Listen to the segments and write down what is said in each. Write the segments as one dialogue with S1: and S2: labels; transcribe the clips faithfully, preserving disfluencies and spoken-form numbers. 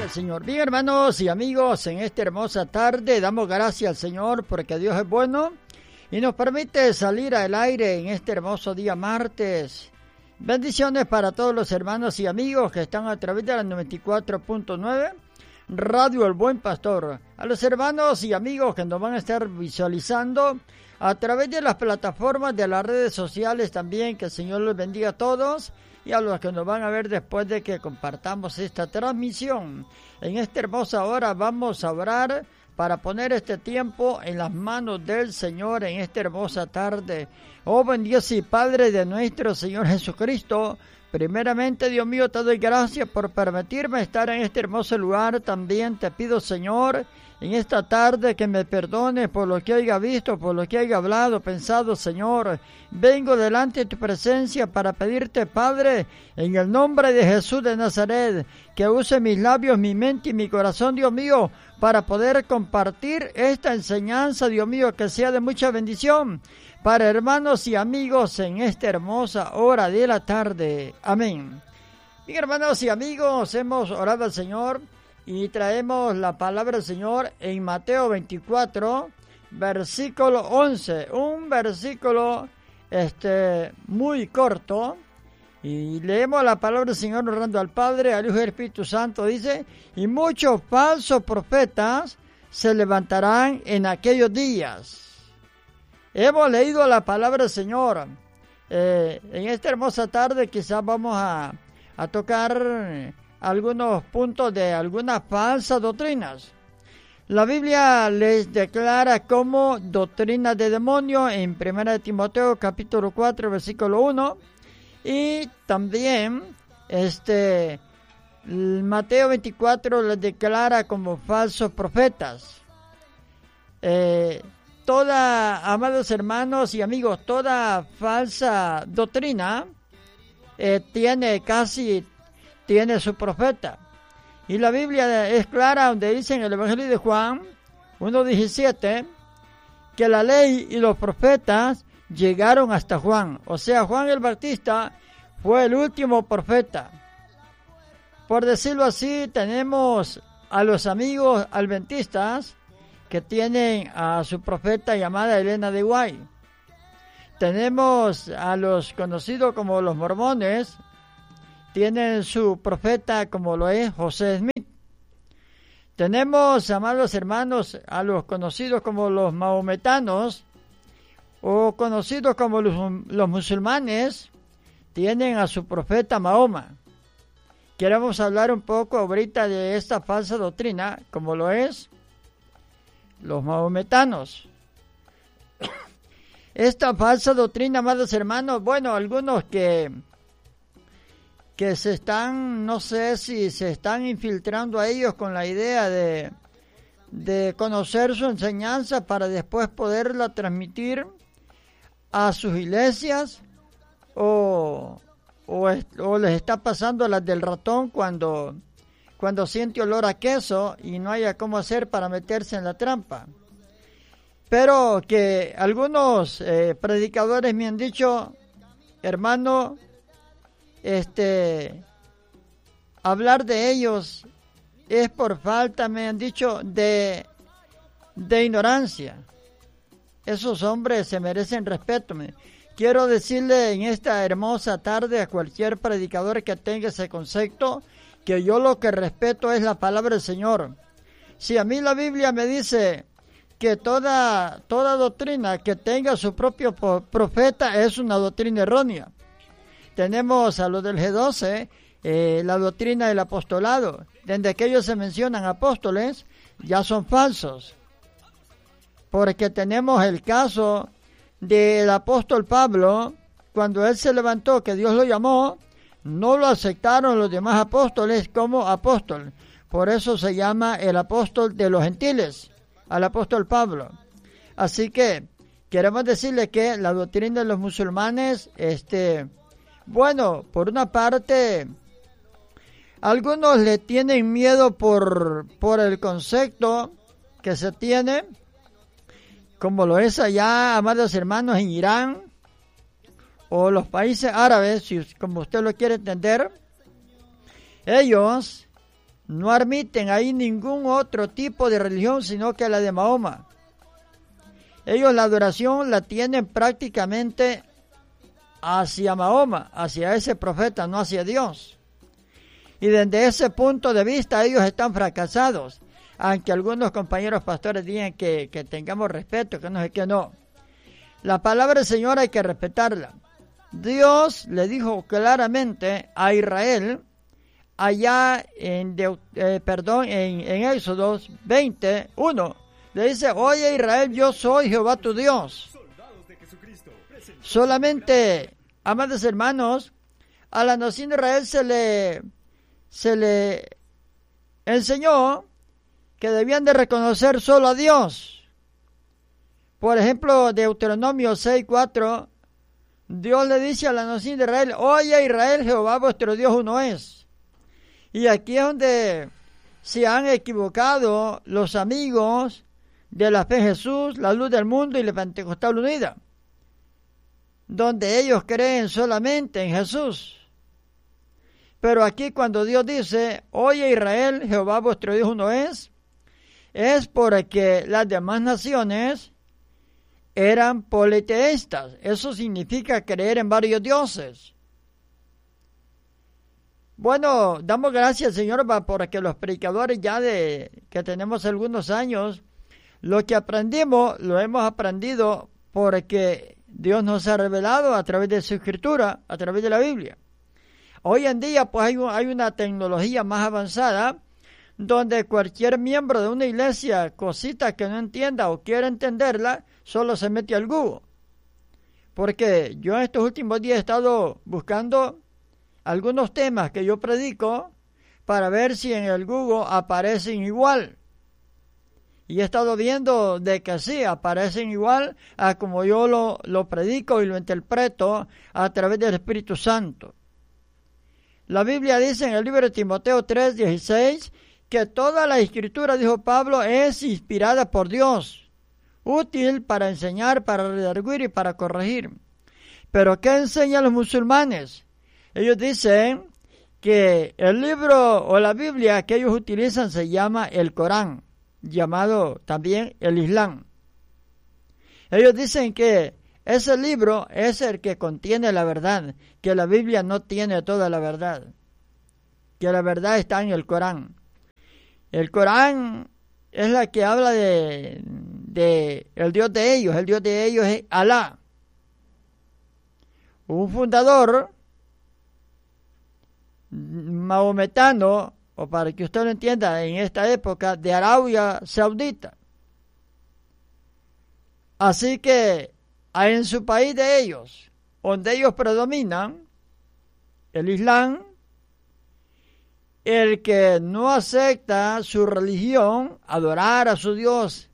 S1: Gloria al Señor. Bien, hermanos y amigos, en esta hermosa tarde damos gracias al Señor porque Dios es bueno y nos permite salir al aire en este hermoso día martes. Bendiciones para todos los hermanos y amigos que están a través de la noventa y cuatro punto nueve Radio El Buen Pastor. A los hermanos y amigos que nos van a estar visualizando a través de las plataformas de las redes sociales también, que el Señor los bendiga a todos. Y a los que nos van a ver después de que compartamos esta transmisión. En esta hermosa hora vamos a orar para poner este tiempo en las manos del Señor en esta hermosa tarde. Oh, buen Dios y Padre de nuestro Señor Jesucristo, primeramente, Dios mío, te doy gracias por permitirme estar en este hermoso lugar. También te pido, Señor, en esta tarde que me perdones por lo que haya visto, por lo que haya hablado, pensado, Señor. Vengo delante de tu presencia para pedirte, Padre, en el nombre de Jesús de Nazaret, que use mis labios, mi mente y mi corazón, Dios mío, para poder compartir esta enseñanza, Dios mío, que sea de mucha bendición para hermanos y amigos en esta hermosa hora de la tarde. Amén. Bien, hermanos y amigos, hemos orado al Señor y traemos la palabra del Señor en Mateo veinticuatro, versículo once, un versículo este muy corto, y leemos la palabra del Señor orando al Padre, al Hijo y al Espíritu Santo. Dice: y muchos falsos profetas se levantarán en aquellos días. Hemos leído la palabra del Señor. Eh, en esta hermosa tarde quizás vamos a, a tocar algunos puntos de algunas falsas doctrinas. La Biblia les declara como doctrina de demonio en primera de Timoteo capítulo cuatro versículo uno, y también este Mateo veinticuatro les declara como falsos profetas. Eh, toda, amados hermanos y amigos, toda falsa doctrina eh, tiene casi tiene su profeta. Y la Biblia es clara donde dice en el Evangelio de Juan uno diecisiete que la ley y los profetas llegaron hasta Juan. O sea, Juan el Bautista fue el último profeta. Por decirlo así, tenemos a los amigos adventistas que tienen a su profeta llamada Elena de White. Tenemos a los conocidos como los mormones, tienen su profeta como lo es José Smith. Tenemos, amados hermanos, a los conocidos como los mahometanos o conocidos como los, los musulmanes, tienen a su profeta Mahoma. Queremos hablar un poco ahorita de esta falsa doctrina, como lo es los mahometanos. Esta falsa doctrina, amados hermanos, bueno, algunos que que se están, no sé si se están infiltrando a ellos con la idea de, de conocer su enseñanza para después poderla transmitir a sus iglesias, o, o, o les está pasando las del ratón cuando, cuando siente olor a queso y no haya cómo hacer para meterse en la trampa. Pero que algunos eh, predicadores me han dicho, hermano, Este, hablar de ellos es por falta, me han dicho, de, de ignorancia. Esos hombres se merecen respeto. Quiero decirle en esta hermosa tarde a cualquier predicador que tenga ese concepto, que yo lo que respeto es la palabra del Señor. Si a mí la Biblia me dice que toda, toda doctrina que tenga su propio profeta es una doctrina errónea. Tenemos a los del G doce, eh, la doctrina del apostolado. Desde que ellos se mencionan apóstoles, ya son falsos. Porque tenemos el caso del apóstol Pablo, cuando él se levantó, que Dios lo llamó, no lo aceptaron los demás apóstoles como apóstol. Por eso se llama el apóstol de los gentiles, al apóstol Pablo. Así que queremos decirle que la doctrina de los musulmanes, este... bueno, por una parte, algunos le tienen miedo por, por el concepto que se tiene, como lo es allá, amados hermanos, en Irán, o los países árabes, si, como usted lo quiere entender. Ellos no admiten ahí ningún otro tipo de religión sino que la de Mahoma. Ellos la adoración la tienen prácticamente hacia Mahoma, hacia ese profeta, no hacia Dios. Y desde ese punto de vista ellos están fracasados, aunque algunos compañeros pastores digan que, que tengamos respeto, que no sé qué, no. La palabra del Señor hay que respetarla. Dios le dijo claramente a Israel, allá en, de, eh, perdón, en, en Éxodo veinte, uno, le dice, oye Israel, yo soy Jehová tu Dios. Solamente, amados hermanos, a la nación de Israel se le, se le enseñó que debían de reconocer solo a Dios. Por ejemplo, Deuteronomio seis cuatro, Dios le dice a la nación de Israel, oye Israel, Jehová vuestro Dios uno es. Y aquí es donde se han equivocado los amigos de la fe en Jesús, la luz del mundo y la Pentecostal Unida, donde ellos creen solamente en Jesús. Pero aquí cuando Dios dice, oye Israel, Jehová vuestro Dios uno es, es porque las demás naciones eran politeístas. Eso significa creer en varios dioses. Bueno, damos gracias, Señor, porque los predicadores ya de que tenemos algunos años, lo que aprendimos, lo hemos aprendido porque Dios nos ha revelado a través de su Escritura, a través de la Biblia. Hoy en día, pues hay, hay una tecnología más avanzada, donde cualquier miembro de una iglesia, cosita que no entienda o quiera entenderla, solo se mete al Google. Porque yo en estos últimos días he estado buscando algunos temas que yo predico para ver si en el Google aparecen igual. Y he estado viendo de que sí, aparecen igual a como yo lo, lo predico y lo interpreto a través del Espíritu Santo. La Biblia dice en el libro de Timoteo tres dieciséis que toda la Escritura, dijo Pablo, es inspirada por Dios, útil para enseñar, para redarguir y para corregir. ¿Pero qué enseñan los musulmanes? Ellos dicen que el libro o la Biblia que ellos utilizan se llama el Corán, llamado también el Islam. Ellos dicen que ese libro es el que contiene la verdad, que la Biblia no tiene toda la verdad, que la verdad está en el Corán. El Corán es la que habla de, de el Dios de ellos, el Dios de ellos es Alá. Un fundador maometano, o para que usted lo entienda, en esta época, de Arabia Saudita. Así que en su país de ellos, donde ellos predominan, el Islam, el que no acepta su religión, adorar a su Dios,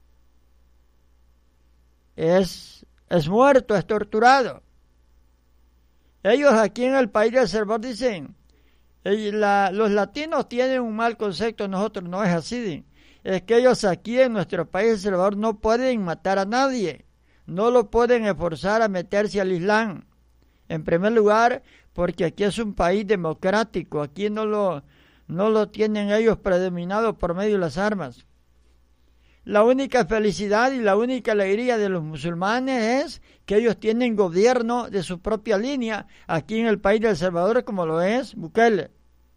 S1: es, es muerto, es torturado. Ellos aquí en el país de El Salvador dicen, la, los latinos tienen un mal concepto, nosotros no es así. Es que ellos aquí en nuestro país de El Salvador no pueden matar a nadie, no lo pueden esforzar a meterse al Islam. En primer lugar, porque aquí es un país democrático, aquí no lo, no lo tienen ellos predominado por medio de las armas. La única felicidad y la única alegría de los musulmanes es que ellos tienen gobierno de su propia línea aquí en el país de El Salvador, como lo es Bukele.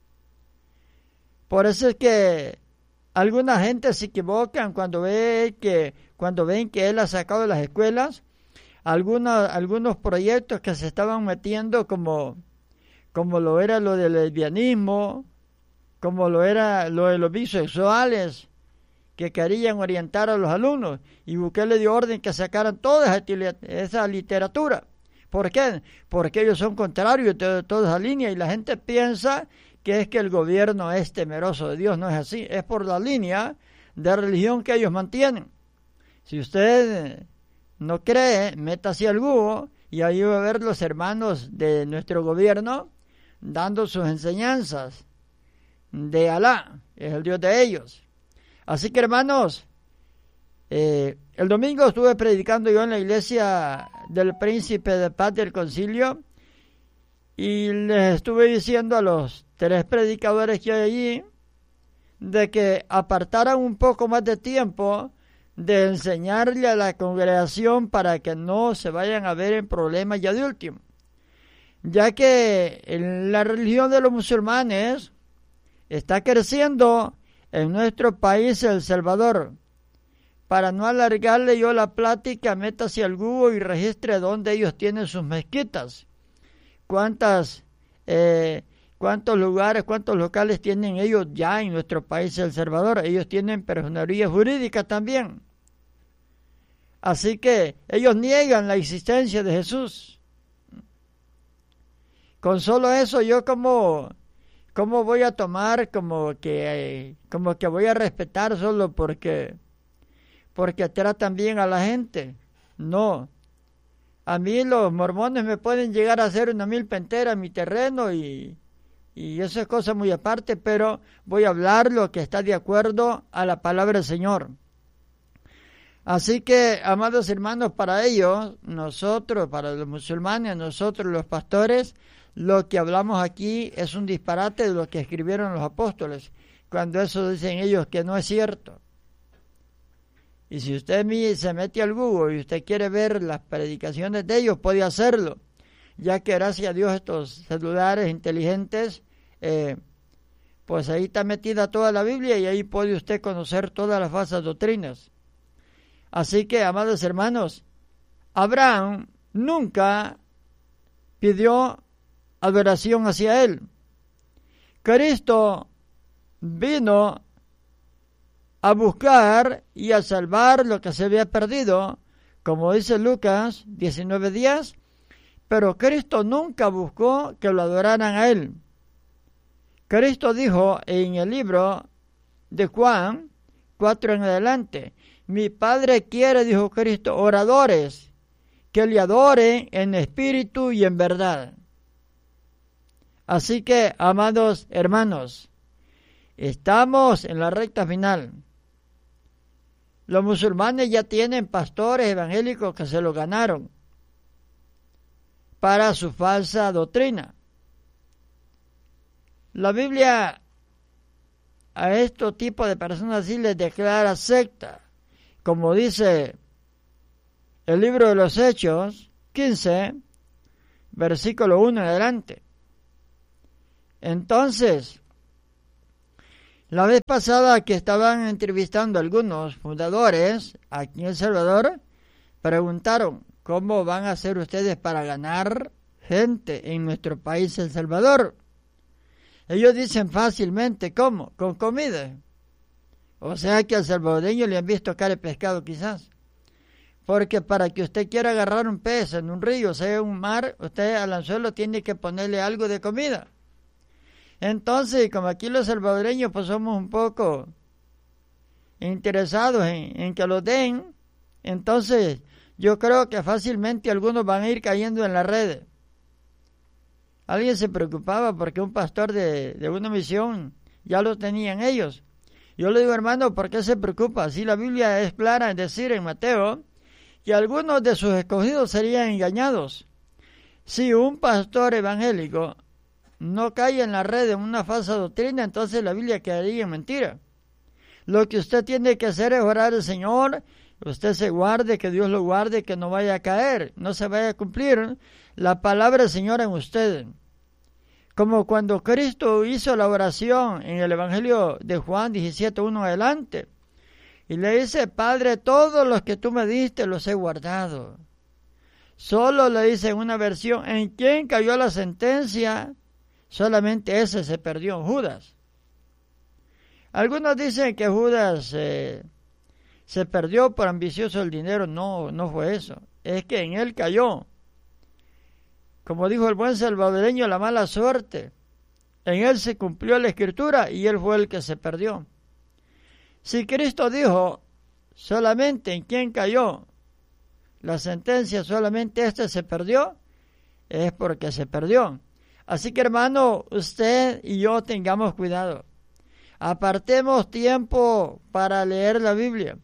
S1: Por eso es que alguna gente se equivocan cuando ve que cuando ven que él ha sacado de las escuelas algunos algunos proyectos que se estaban metiendo como como lo era lo del lesbianismo, como lo era lo de los bisexuales, que querían orientar a los alumnos, y Bukele dio orden que sacaran toda esa, esa literatura. ¿Por qué? Porque ellos son contrarios de toda esa línea, y la gente piensa que es que el gobierno es temeroso de Dios. No es así, es por la línea de religión que ellos mantienen. Si usted no cree, métase al Google y ahí va a ver los hermanos de nuestro gobierno dando sus enseñanzas de Alá, es el Dios de ellos. Así que, hermanos, eh, el domingo estuve predicando yo en la iglesia del Príncipe de Paz del Concilio y les estuve diciendo a los tres predicadores que hay allí de que apartaran un poco más de tiempo de enseñarle a la congregación para que no se vayan a ver en problemas ya de último, ya que en la religión de los musulmanes está creciendo en nuestro país, El Salvador. Para no alargarle yo la plática, métase al Google y registre dónde ellos tienen sus mezquitas, cuántas, eh, cuántos lugares, cuántos locales tienen ellos ya en nuestro país, El Salvador. Ellos tienen personería jurídica también. Así que ellos niegan la existencia de Jesús. Con solo eso yo como, como voy a tomar como que, eh, como que voy a respetar solo porque... porque tratan bien a la gente. No. A mí los mormones me pueden llegar a hacer una milpa entera en mi terreno y, y eso es cosa muy aparte, pero voy a hablar lo que está de acuerdo a la palabra del Señor. Así que, amados hermanos, para ellos, nosotros, para los musulmanes, nosotros los pastores, lo que hablamos aquí es un disparate de lo que escribieron los apóstoles, cuando eso dicen ellos que no es cierto. Y si usted se mete al Google y usted quiere ver las predicaciones de ellos, puede hacerlo, ya que gracias a Dios estos celulares inteligentes, eh, pues ahí está metida toda la Biblia y ahí puede usted conocer todas las falsas doctrinas. Así que, amados hermanos, Abraham nunca pidió adoración hacia él. Cristo vino a buscar y a salvar lo que se había perdido, como dice Lucas diecinueve días, pero Cristo nunca buscó que lo adoraran a él. Cristo dijo en el libro de Juan cuatro en adelante, mi Padre quiere, dijo Cristo, oradores que le adoren en espíritu y en verdad. Así que, amados hermanos, estamos en la recta final. Los musulmanes ya tienen pastores evangélicos que se lo ganaron para su falsa doctrina. La Biblia a estos tipos de personas así les declara secta, como dice el libro de los Hechos quince, versículo uno en adelante. Entonces, la vez pasada que estaban entrevistando a algunos fundadores aquí en El Salvador, preguntaron, ¿cómo van a hacer ustedes para ganar gente en nuestro país, El Salvador? Ellos dicen fácilmente, ¿cómo? Con comida. O sea que al salvadoreño le han visto cara de pescado quizás. Porque para que usted quiera agarrar un pez en un río, o sea, un mar, usted al anzuelo tiene que ponerle algo de comida. Entonces, como aquí los salvadoreños pues somos un poco interesados en, en que lo den, entonces yo creo que fácilmente algunos van a ir cayendo en las redes. Alguien se preocupaba porque un pastor de, de una misión ya lo tenían ellos. Yo le digo, hermano, ¿por qué se preocupa? Si la Biblia es clara en decir en Mateo que algunos de sus escogidos serían engañados. Si un pastor evangélico no cae en la red de una falsa doctrina, entonces la Biblia quedaría en mentira. Lo que usted tiene que hacer es orar al Señor, usted se guarde, que Dios lo guarde, que no vaya a caer, no se vaya a cumplir la palabra del Señor en usted. Como cuando Cristo hizo la oración en el Evangelio de Juan diecisiete uno adelante, y le dice, Padre, todos los que tú me diste los he guardado. Solo le dice en una versión, ¿en quién cayó la sentencia? Solamente ese se perdió, Judas. Algunos dicen que Judas eh, se perdió por ambicioso el dinero. No, no fue eso. Es que en él cayó. Como dijo el buen salvadoreño, la mala suerte. En él se cumplió la escritura y él fue el que se perdió. Si Cristo dijo, solamente en quien cayó la sentencia, solamente este se perdió, es porque se perdió. Así que, hermano, usted y yo tengamos cuidado. Apartemos tiempo para leer la Biblia.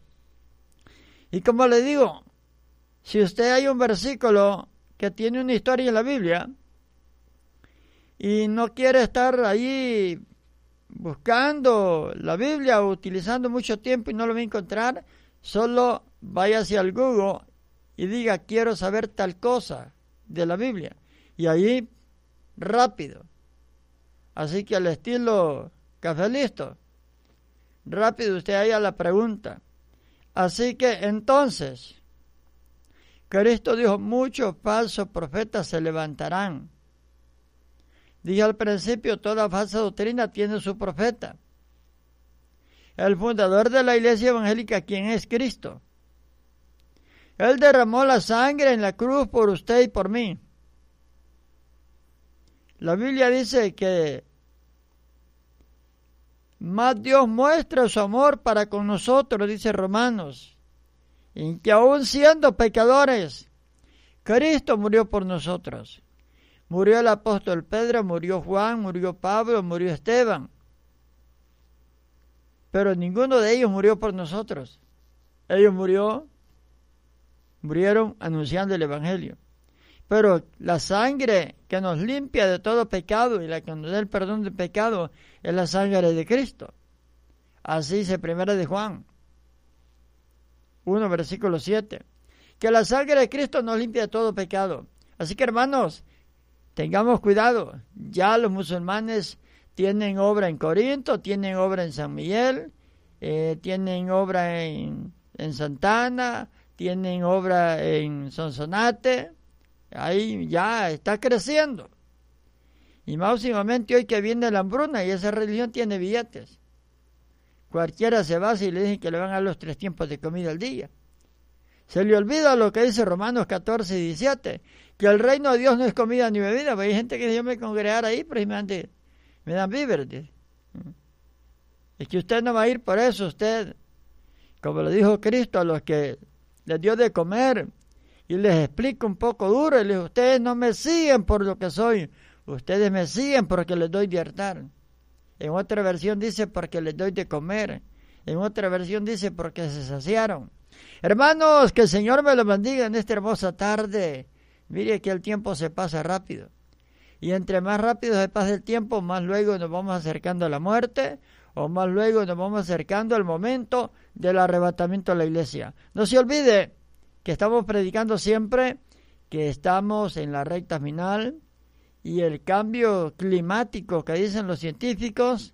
S1: Y como le digo, si usted hay un versículo que tiene una historia en la Biblia y no quiere estar ahí buscando la Biblia o utilizando mucho tiempo y no lo va a encontrar, solo vaya hacia el Google y diga, quiero saber tal cosa de la Biblia. Y ahí, rápido. Así que al estilo Café Listo, rápido usted haya la pregunta. Así que entonces, Cristo dijo, muchos falsos profetas se levantarán. Dije al principio, toda falsa doctrina tiene su profeta. El fundador de la iglesia evangélica, ¿quién es? Cristo. Él derramó la sangre en la cruz por usted y por mí. La Biblia dice que más Dios muestra su amor para con nosotros, dice Romanos, en que aún siendo pecadores, Cristo murió por nosotros. Murió el apóstol Pedro, murió Juan, murió Pablo, murió Esteban. Pero ninguno de ellos murió por nosotros. Ellos murió, murieron anunciando el Evangelio. Pero la sangre que nos limpia de todo pecado y la que nos da el perdón del pecado es la sangre de Cristo. Así dice primera de Juan uno, versículo siete. Que la sangre de Cristo nos limpia de todo pecado. Así que, hermanos, tengamos cuidado. Ya los musulmanes tienen obra en Corinto, tienen obra en San Miguel, eh, tienen obra en, en Santana, tienen obra en Sonsonate. Ahí ya está creciendo. Y máximamente hoy que viene la hambruna y esa religión tiene billetes. Cualquiera se va si le dicen que le van a dar los tres tiempos de comida al día. Se le olvida lo que dice Romanos catorce y diecisiete, que el reino de Dios no es comida ni bebida. Porque hay gente que dice, yo me congregar ahí, pero me dan, de, me dan víveres. Es que usted no va a ir por eso. Usted, como lo dijo Cristo a los que les dio de comer, y les explica un poco duro, y les dijo, ustedes no me siguen por lo que soy, ustedes me siguen porque les doy de hartar. En otra versión dice, porque les doy de comer. En otra versión dice, porque se saciaron. Hermanos, que el Señor me los bendiga en esta hermosa tarde. Mire que el tiempo se pasa rápido. Y entre más rápido se pasa el tiempo, más luego nos vamos acercando a la muerte, o más luego nos vamos acercando al momento del arrebatamiento de la iglesia. No se olvide que estamos predicando siempre que estamos en la recta final y el cambio climático que dicen los científicos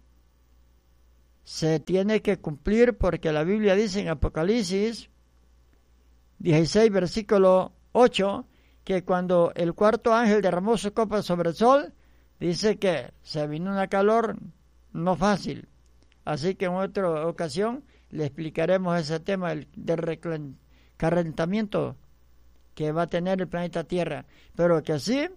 S1: se tiene que cumplir porque la Biblia dice en Apocalipsis dieciséis, versículo ocho, que cuando el cuarto ángel derramó su copa sobre el sol, dice que se vino una calor no fácil. Así que en otra ocasión le explicaremos ese tema del, del calentamiento que va a tener el planeta Tierra. Pero que así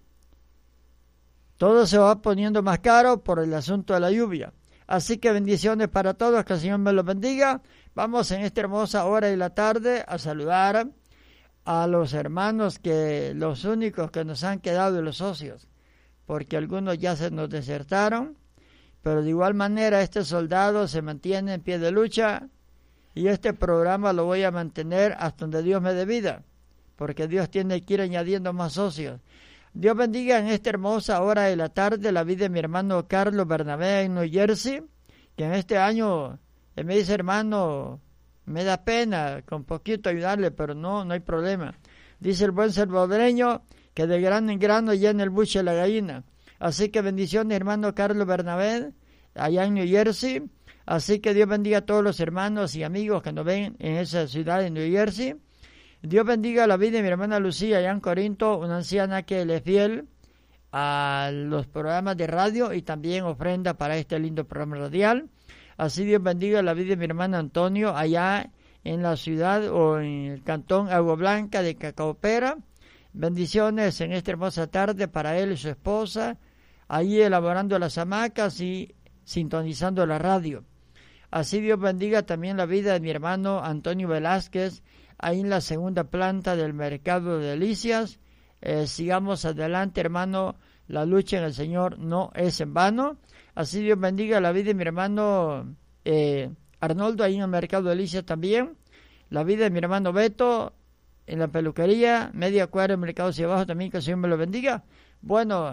S1: todo se va poniendo más caro por el asunto de la lluvia. Así que bendiciones para todos, que el Señor me los bendiga. Vamos en esta hermosa hora de la tarde a saludar a los hermanos, que los únicos que nos han quedado de los socios, porque algunos ya se nos desertaron, pero de igual manera este soldado se mantiene en pie de lucha y este programa lo voy a mantener hasta donde Dios me dé vida, porque Dios tiene que ir añadiendo más socios. Dios bendiga en esta hermosa hora de la tarde la vida de mi hermano Carlos Bernabé en New Jersey, que en este año él me dice, hermano, me da pena con poquito ayudarle, pero no, no hay problema. Dice el buen salvadoreño que de grano en grano llena el buche la gallina. Así que bendiciones, hermano Carlos Bernabé, allá en New Jersey. Así que Dios bendiga a todos los hermanos y amigos que nos ven en esa ciudad de New Jersey. Dios bendiga la vida de mi hermana Lucía allá en Corinto, una anciana que le es fiel a los programas de radio y también ofrenda para este lindo programa radial. Así Dios bendiga la vida de mi hermano Antonio allá en la ciudad o en el cantón Agua Blanca de Cacaopera. Bendiciones en esta hermosa tarde para él y su esposa, allí elaborando las hamacas y sintonizando la radio. Así Dios bendiga también la vida de mi hermano Antonio Velázquez, ahí en la segunda planta del Mercado de Delicias. Eh, sigamos adelante, hermano, la lucha en el Señor no es en vano. Así Dios bendiga la vida de mi hermano eh, Arnoldo, ahí en el Mercado de Delicias también. La vida de mi hermano Beto, en la peluquería, media cuadra en el Mercado hacia abajo también, que el Señor me lo bendiga. Bueno,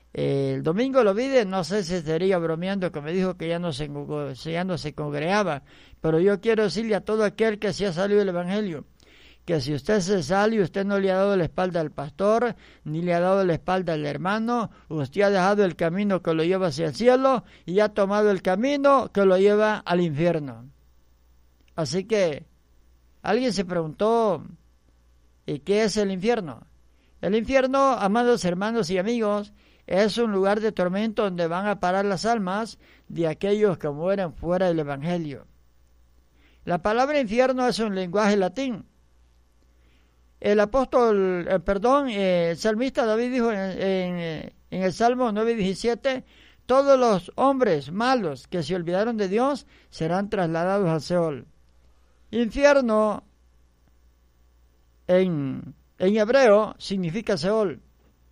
S1: Eh, el domingo lo vi, de, no sé si estaría bromeando, que me dijo que ya no se, ya no se congregaba, pero yo quiero decirle a todo aquel que se ha salido del Evangelio, que si usted se sale y usted no le ha dado la espalda al pastor, ni le ha dado la espalda al hermano, usted ha dejado el camino que lo lleva hacia el cielo y ha tomado el camino que lo lleva al infierno. Así que alguien se preguntó, ¿y qué es el infierno? El infierno, amados hermanos y amigos, es un lugar de tormento donde van a parar las almas de aquellos que mueren fuera del Evangelio. La palabra infierno es un lenguaje latín. El apóstol, eh, perdón, eh, el salmista David dijo en, en, en el Salmo nueve diecisiete, todos los hombres malos que se olvidaron de Dios serán trasladados al Seol. Infierno en, en hebreo significa Seol.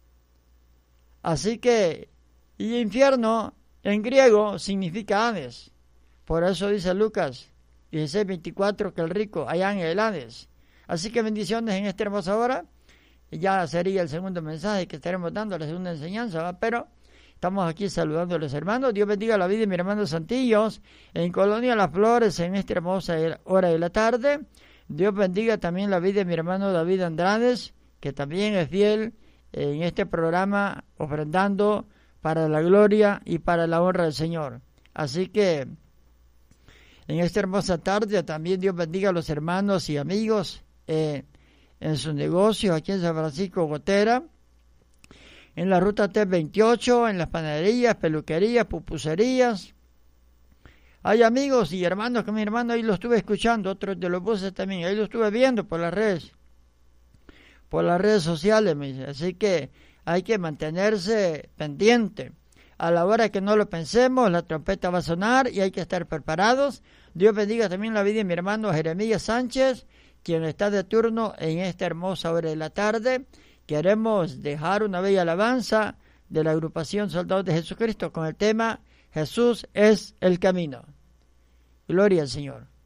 S1: Así que, y infierno en griego significa Hades. Por eso dice Lucas dieciséis veinticuatro que el rico allá en el Hades. Así que bendiciones en esta hermosa hora. Ya sería el segundo mensaje que estaremos dando, la segunda enseñanza, ¿va? Pero estamos aquí saludando a los hermanos. Dios bendiga la vida de mi hermano Santillos en Colonia Las Flores en esta hermosa hora de la tarde. Dios bendiga también la vida de mi hermano David Andrades, que también es fiel en este programa, ofrendando para la gloria y para la honra del Señor. Así que en esta hermosa tarde también Dios bendiga a los hermanos y amigos eh, en sus negocios aquí en San Francisco Gotera, en la ruta T veintiocho, en las panaderías, peluquerías, pupuserías. Hay amigos y hermanos que mi hermano ahí lo estuve escuchando, otros de los buses también, ahí lo estuve viendo por las redes, por las redes sociales, me dice. Así que hay que mantenerse pendiente. A la hora que no lo pensemos, la trompeta va a sonar y hay que estar preparados. Dios bendiga también la vida de mi hermano Jeremías Sánchez, quien está de turno en esta hermosa hora de la tarde. Queremos dejar una bella alabanza de la agrupación Soldados de Jesucristo con el tema Jesús es el camino. Gloria al Señor.